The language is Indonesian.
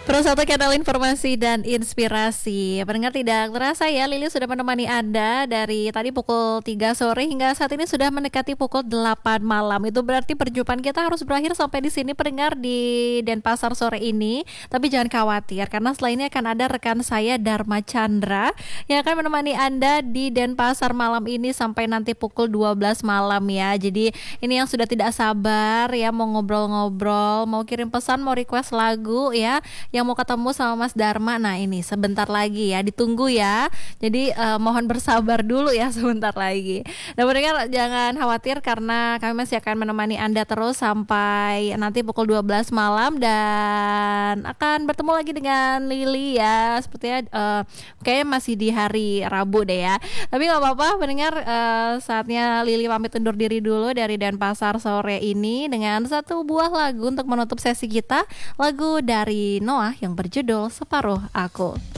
Terus satu kanal informasi dan inspirasi. Pendengar, tidak terasa ya, Lili sudah menemani Anda dari tadi pukul 3 sore hingga saat ini sudah mendekati pukul 8 malam. Itu berarti perjumpaan kita harus berakhir sampai di sini pendengar di Denpasar sore ini. Tapi jangan khawatir karena setelah ini akan ada rekan saya Dharma Chandra yang akan menemani Anda di Denpasar malam ini sampai nanti pukul 12 malam ya. Jadi ini yang sudah tidak sabar ya, mau ngobrol-ngobrol, mau kirim pesan, mau request lagu ya, yang mau ketemu sama Mas Dharma. Nah ini sebentar lagi ya, ditunggu ya. Jadi mohon bersabar dulu ya sebentar lagi. Dan pendengar jangan khawatir karena kami masih akan menemani Anda terus sampai nanti pukul 12 malam dan akan bertemu lagi dengan Lili ya. Sepertinya kayaknya masih di hari Rabu deh ya. Tapi gak apa-apa pendengar, saatnya Lili pamit undur diri dulu dari Denpasar sore ini dengan satu buah lagu untuk menutup sesi kita. Lagu dari Noah yang berjudul Separuh Aku.